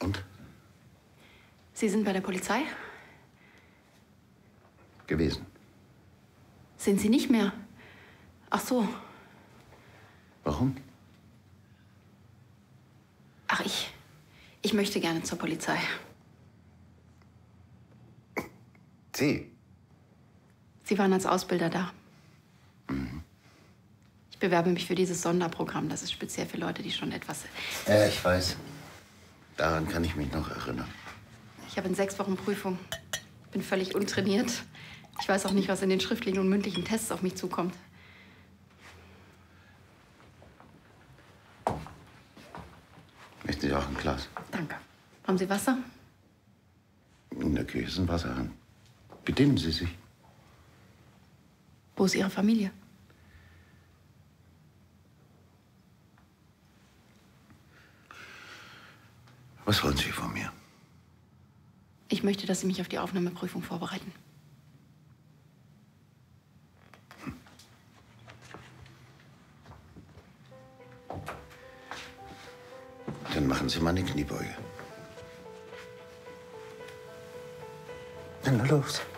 Und? Sie sind bei der Polizei? Gewesen. Sind Sie nicht mehr? Ach so. Warum? Ach, ich möchte gerne zur Polizei. Sie? Sie waren als Ausbilder da. Ich bewerbe mich für dieses Sonderprogramm. Das ist speziell für Leute, die schon etwas... Ja, ich weiß. Daran kann ich mich noch erinnern. Ich habe in 6 Wochen Prüfung. Bin völlig untrainiert. Ich weiß auch nicht, was in den schriftlichen und mündlichen Tests auf mich zukommt. Möchten Sie auch ein Glas? Danke. Haben Sie Wasser? In der Küche ist ein Wasserhahn. Bedienen Sie sich. Wo ist Ihre Familie? Was wollen Sie von mir? Ich möchte, dass Sie mich auf die Aufnahmeprüfung vorbereiten. Dann machen Sie mal eine Kniebeuge. Na los.